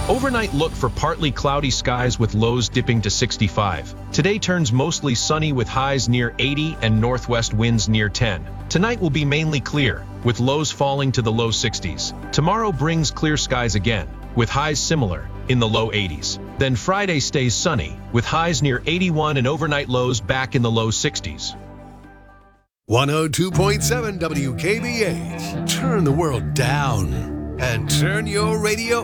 Overnight, look for partly cloudy skies with lows dipping to 65. Today turns mostly sunny with highs near 80 and northwest winds near 10. Tonight will be mainly clear, with lows falling to the low 60s. Tomorrow brings clear skies again, with highs similar, in the low 80s. Then Friday stays sunny, with highs near 81 and overnight lows back in the low 60s. 102.7 WKBH. Turn the world down and turn your radio